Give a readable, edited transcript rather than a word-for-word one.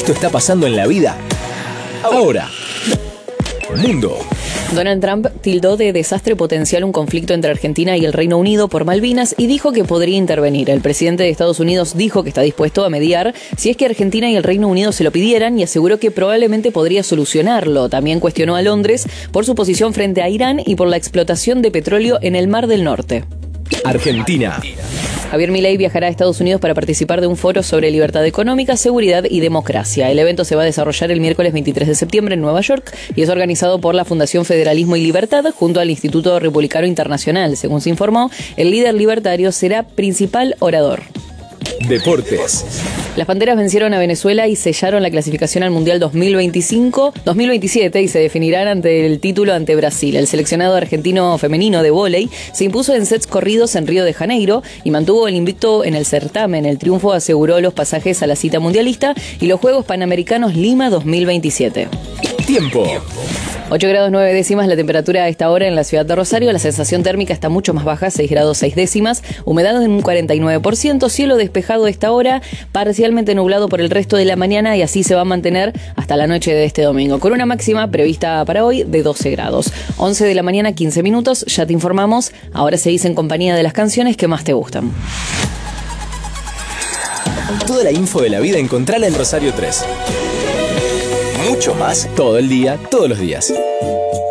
Esto está pasando en la vida ahora. Mundo. Donald Trump tildó de desastre potencial un conflicto entre Argentina y el Reino Unido por Malvinas y dijo que podría intervenir. El presidente de Estados Unidos dijo que está dispuesto a mediar si es que Argentina y el Reino Unido se lo pidieran y aseguró que probablemente podría solucionarlo. También cuestionó a Londres por su posición frente a Irán y por la explotación de petróleo en el Mar del Norte. Argentina. Javier Milei viajará a Estados Unidos para participar de un foro sobre libertad económica, seguridad y democracia. El evento se va a desarrollar el miércoles 23 de septiembre en Nueva York y es organizado por la Fundación Federalismo y Libertad junto al Instituto Republicano Internacional. Según se informó, el líder libertario será principal orador. Deportes. Las Panteras vencieron a Venezuela y sellaron la clasificación al Mundial 2027 y se definirán ante el título ante Brasil. El seleccionado argentino femenino de vóley se impuso en sets corridos en Río de Janeiro y mantuvo el invicto en el certamen. El triunfo aseguró los pasajes a la cita mundialista y los Juegos Panamericanos Lima 2027. Tiempo. 8 grados 9 décimas la temperatura a esta hora en la ciudad de Rosario. La sensación térmica está mucho más baja, 6 grados 6 décimas. Humedad en un 49%. Cielo despejado a esta hora, parcialmente nublado por el resto de la mañana y así se va a mantener hasta la noche de este domingo. Con una máxima prevista para hoy de 12 grados. 11 de la mañana, 15 minutos. Ya te informamos. Ahora seguís en compañía de las canciones que más te gustan. Toda la info de la vida encontrala en Rosario 3. Mucho más todo el día, todos los días.